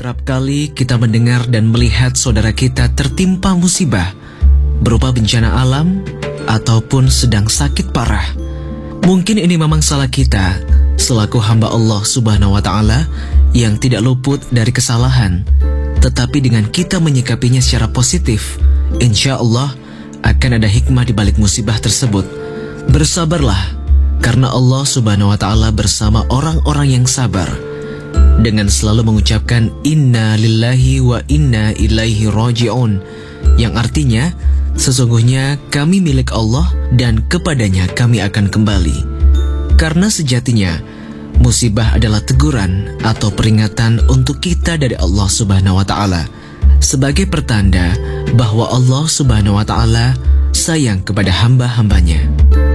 Kerap kali kita mendengar dan melihat saudara kita tertimpa musibah berupa bencana alam ataupun sedang sakit parah. Mungkin ini memang salah kita selaku hamba Allah Subhanahu wa Ta'ala yang tidak luput dari kesalahan. Tetapi dengan kita menyikapinya secara positif, insya Allah akan ada hikmah di balik musibah tersebut. Bersabarlah, karena Allah Subhanahu wa Ta'ala bersama orang-orang yang sabar, dengan selalu mengucapkan inna lillahi wa inna ilaihi raji'un, yang artinya sesungguhnya kami milik Allah dan kepadanya kami akan kembali. Karena sejatinya musibah adalah teguran atau peringatan untuk kita dari Allah Subhanahu wa Ta'ala, sebagai pertanda bahwa Allah Subhanahu wa Ta'ala sayang kepada hamba-hambanya.